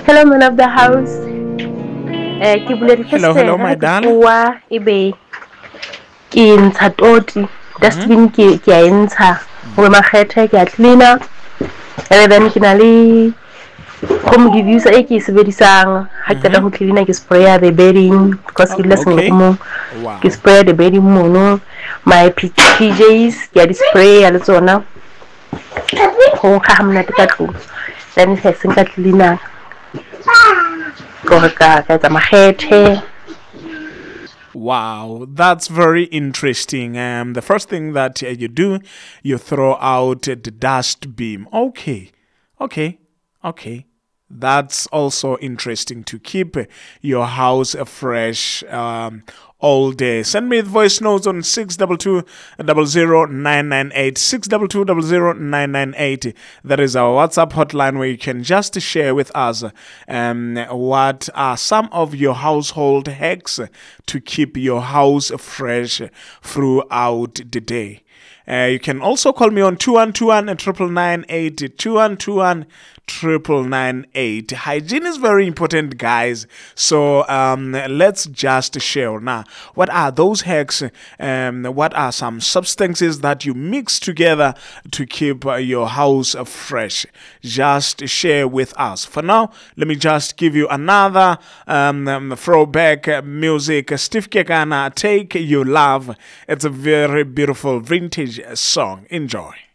Hello, man of the house. Ke bule Hello, hello, difestere my ha ke darling. tloa ebe ke ntsha toti Mm-hmm. dustbin ke a e ntsha gore makgethe ke a cleana and then ke na le home diffuser e ke e sebedisang ha ke qeta Mm-hmm. ho cleana ke spraya the bedding because ke dula sengwe Okay. moo ke Wow. spraya the bedding mono my PJs ke a di spraya le tsona ho nkga ha monate ka tlung then ha se nka cleana gore ka etsa makgethe. Wow, that's very interesting. The first thing that you do, you throw out the dust beam. Okay, okay, okay. That's also interesting to keep your house fresh all day. Send me voice notes on 622 622 That is our WhatsApp hotline where you can just share with us what are some of your household hacks to keep your house fresh throughout the day. You can also call me on 2121 998 998. Hygiene is very important, guys. So let's just share now. What are those hacks? What are some substances that you mix together to keep your house fresh? Just share with us. For now, let me just give you another throwback music. Steve Kekana, Take Your Love. It's a very beautiful vintage song. Enjoy.